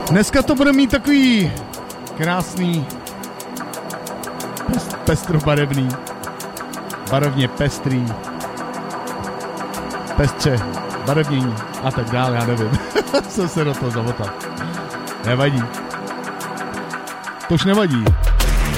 Dneska to bude mít takový krásný, pestrobarevný, barevně pestrý, pestře, barevnění a tak dále, já nevím. Jsem se do toho zamotal. Nevadí. To už nevadí.